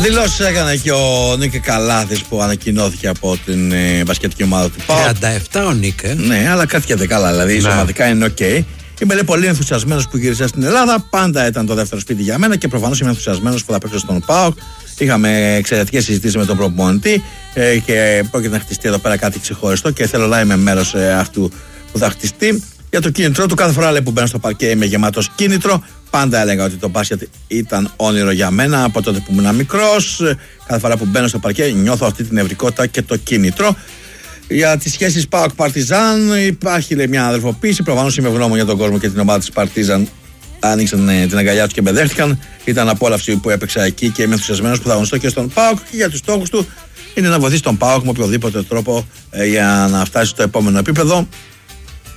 Δηλώσεις έκανε και ο Νίκ Καλάθης που ανακοινώθηκε από την μπασκετική ομάδα του ΠΑΟΚ. 37 ο Νίκ. Ναι, αλλά κάθεται καλά, δηλαδή σωματικά είναι ok. Είμαι λέει, πολύ ενθουσιασμένος που γύρισα στην Ελλάδα. Πάντα ήταν το δεύτερο σπίτι για μένα και προφανώς είμαι ενθουσιασμένος που θα παίξω στον ΠΑΟΚ. Είχαμε εξαιρετικές συζητήσεις με τον προπονητή και πρόκειται να χτιστεί εδώ πέρα κάτι ξεχωριστό και θέλω να είμαι μέρος αυτού που θα χτιστεί. Για το κίνητρό του, κάθε φορά λέει, που μπαίνω στο παρκέ είμαι γεμάτος κίνητρο. Πάντα έλεγα ότι το μπάσκετ ήταν όνειρο για μένα από τότε που ήμουν μικρός. Κάθε φορά που μπαίνω στο παρκέ νιώθω αυτή την ευρικότητα και το κίνητρο. Για τις σχέσεις ΠΑΟΚ Παρτιζάν υπάρχει λέει, μια αδερφοποίηση. Προφανώς είμαι ευγνώμων για τον κόσμο και την ομάδα της Παρτιζάν. Άνοιξαν την αγκαλιά του και με δέχτηκαν. Ήταν απόλαυση που έπαιξα εκεί και είμαι ενθουσιασμένος που θα αγωνιστώ και στον ΠΑΟΚ. Και για τους στόχους του είναι να βοηθήσει τον ΠΑΟΚ με οποιοδήποτε τρόπο για να φτάσει στο επόμενο επίπεδο.